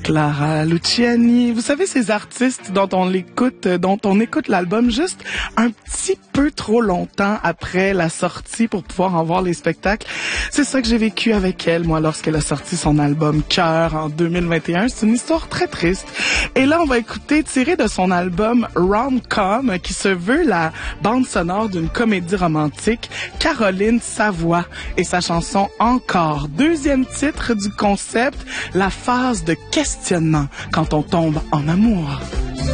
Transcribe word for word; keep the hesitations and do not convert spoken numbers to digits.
Clara Luciani. Vous savez, ces artistes dont on l'écoute, dont on écoute l'album juste un petit peu trop longtemps après la sortie pour pouvoir en voir les spectacles. C'est ça que j'ai vécu avec elle, moi, lorsqu'elle a sorti son album Cœur en deux mille vingt et un. C'est une histoire très triste. Et là, on va écouter, tiré de son album Rom-Com, qui se veut la bande sonore d'une comédie romantique, Caroline Savoie et sa chanson Encore. Deuxième titre du concept, la phase de questionnement quand on tombe en amour.